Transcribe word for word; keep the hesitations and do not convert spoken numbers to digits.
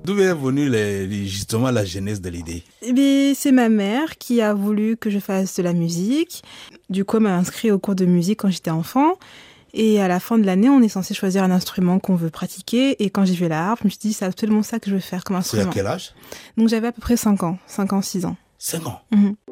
D'où est venue les, les- justement la genèse de l'idée? Eh bien, c'est ma mère qui a voulu que je fasse de la musique. Du coup, elle m'a inscrit au cours de musique quand j'étais enfant. Et à la fin de l'année, on est censé choisir un instrument qu'on veut pratiquer. Et quand j'ai vu la harpe, je me suis dit, c'est absolument ça que je veux faire comme C'est à instrument. quel âge? Donc j'avais à peu près cinq ans, cinq ans, six ans. Cinq ans. Mhm.